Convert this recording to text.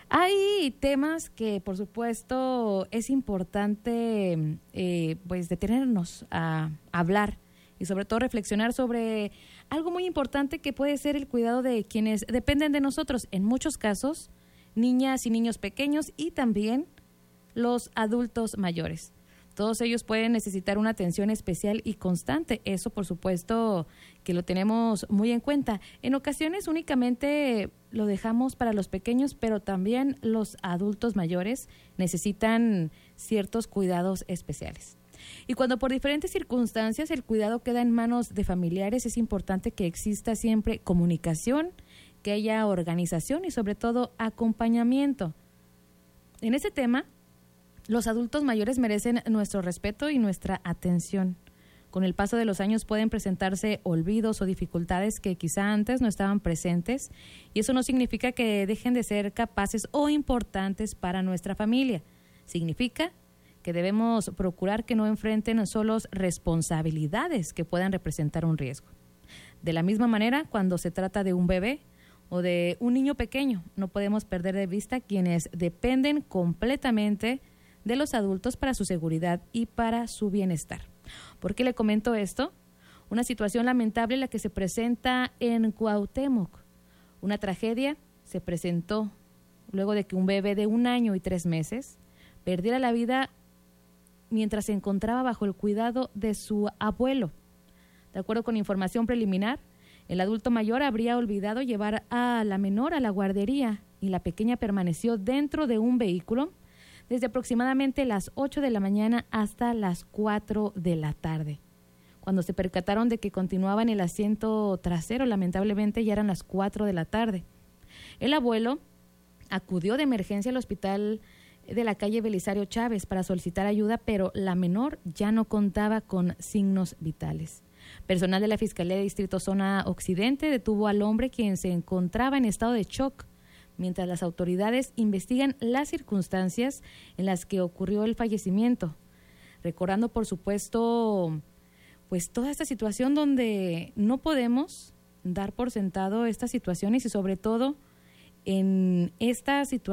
Hay temas que, por supuesto, es importante pues detenernos a hablar y sobre todo reflexionar sobre algo muy importante que puede ser el cuidado de quienes dependen de nosotros. En muchos casos, niñas y niños pequeños y también los adultos mayores. Todos ellos pueden necesitar una atención especial y constante. Eso, por supuesto, que lo tenemos muy en cuenta. En ocasiones únicamente lo dejamos para los pequeños, pero también los adultos mayores necesitan ciertos cuidados especiales. Y cuando por diferentes circunstancias el cuidado queda en manos de familiares, es importante que exista siempre comunicación, que haya organización y sobre todo acompañamiento. En ese tema, los adultos mayores merecen nuestro respeto y nuestra atención. Con el paso de los años pueden presentarse olvidos o dificultades que quizá antes no estaban presentes, y eso no significa que dejen de ser capaces o importantes para nuestra familia. Significa que debemos procurar que no enfrenten solos responsabilidades que puedan representar un riesgo. De la misma manera, cuando se trata de un bebé o de un niño pequeño, no podemos perder de vista quienes dependen completamente de los adultos para su seguridad y para su bienestar. ¿Por qué le comento esto? Una situación lamentable la que se presenta en Cuauhtémoc. Una tragedia se presentó luego de que un bebé de 1 año y 3 meses perdiera la vida mientras se encontraba bajo el cuidado de su abuelo. De acuerdo con información preliminar, el adulto mayor habría olvidado llevar a la menor a la guardería y la pequeña permaneció dentro de un vehículo desde aproximadamente las 8 de la mañana hasta las 4 de la tarde. Cuando se percataron de que continuaba en el asiento trasero, lamentablemente ya eran las 4 de la tarde. El abuelo acudió de emergencia al hospital de la calle Belisario Chávez para solicitar ayuda, pero la menor ya no contaba con signos vitales. Personal de la Fiscalía de Distrito Zona Occidente detuvo al hombre, quien se encontraba en estado de shock, mientras las autoridades investigan las circunstancias en las que ocurrió el fallecimiento, recordando, por supuesto, pues toda esta situación donde no podemos dar por sentado estas situaciones y sobre todo en esta situación